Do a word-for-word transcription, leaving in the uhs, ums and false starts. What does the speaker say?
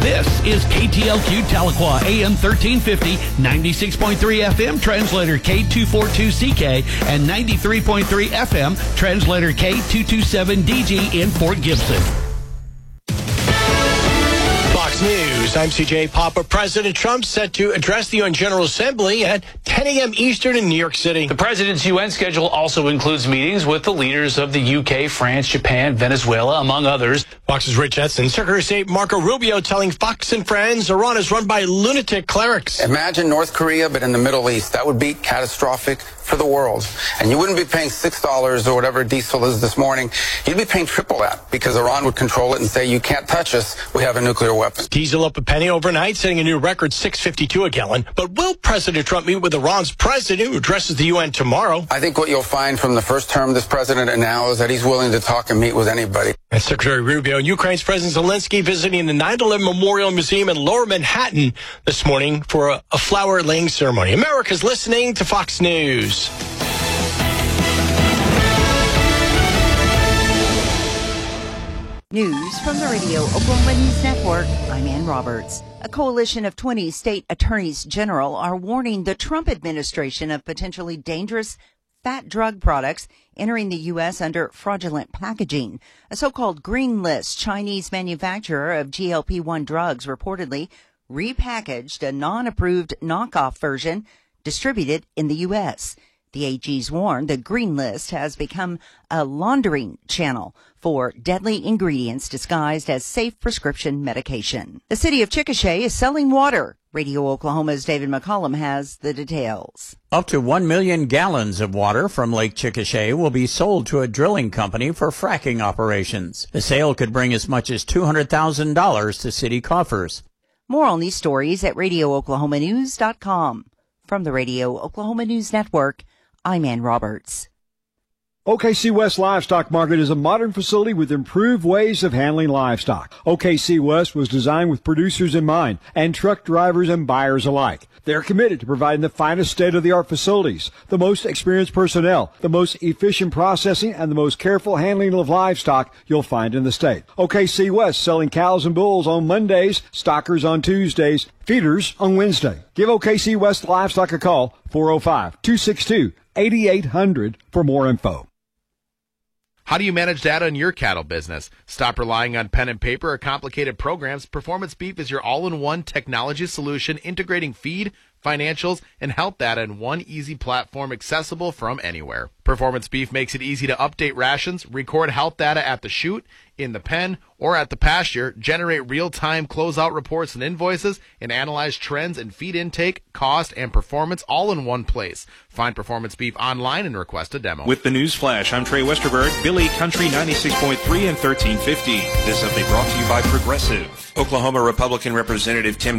This is K T L Q Tahlequah, A M thirteen fifty, ninety-six point three F M, translator K two forty-two C K, and ninety-three point three F M, translator K two twenty-seven D G in Fort Gibson. Fox News, I'm C J Papa. President Trump set to address the U N General Assembly at ten a.m. Eastern in New York City. The president's U N schedule also includes meetings with the leaders of the U K, France, Japan, Venezuela, among others. Fox's Rich Edson. Secretary of State Marco Rubio telling Fox and Friends Iran is run by lunatic clerics. Imagine North Korea, but in the Middle East. That would be catastrophic for the world. And you wouldn't be paying six dollars or whatever diesel is this morning. You'd be paying triple that because Iran would control it and say, you can't touch us. We have a nuclear weapon. Diesel up a penny overnight, setting a new record six fifty-two a gallon. But will President Trump meet with Iran's president, who addresses the U N tomorrow? I think what you'll find from the first term of this president and now is that he's willing to talk and meet with anybody. And Secretary Rubio, Ukraine's President Zelensky visiting the nine eleven Memorial Museum in Lower Manhattan this morning for a, a flower-laying ceremony. America's listening to Fox News. News from the Radio Oklahoma News Network. I'm Ann Roberts. A coalition of twenty state attorneys general are warning the Trump administration of potentially dangerous fat drug products entering the U S under fraudulent packaging. A so-called green list Chinese manufacturer of G L P one drugs reportedly repackaged a non-approved knockoff version distributed in the U S. The A Gs warn the green list has become a laundering channel for deadly ingredients disguised as safe prescription medication. The city of Chickasha is selling water. Radio Oklahoma's David McCollum has the details. Up to one million gallons of water from Lake Chickasha will be sold to a drilling company for fracking operations. The sale could bring as much as two hundred thousand dollars to city coffers. More on these stories at radio oklahoma news dot com. From the Radio Oklahoma News Network, I'm Ann Roberts. O K C West Livestock Market is a modern facility with improved ways of handling livestock. O K C West was designed with producers in mind and truck drivers and buyers alike. They're committed to providing the finest state-of-the-art facilities, the most experienced personnel, the most efficient processing, and the most careful handling of livestock you'll find in the state. O K C West selling cows and bulls on Mondays, stockers on Tuesdays, feeders on Wednesday. Give O K C West Livestock a call, four oh five, two six two, eight eight hundred for more info. How do you manage data in your cattle business? Stop relying on pen and paper or complicated programs. Performance Beef is your all-in-one technology solution integrating feed, financials, and health data in one easy platform accessible from anywhere. Performance Beef makes it easy to update rations, record health data at the chute, in the pen, or at the pasture, generate real-time closeout reports and invoices, and analyze trends in feed intake, cost, and performance all in one place. Find Performance Beef online and request a demo. With the News Flash, I'm Trey Westerberg, Billy Country ninety-six point three and thirteen fifty. This update brought to you by Progressive. Oklahoma Republican Representative Tim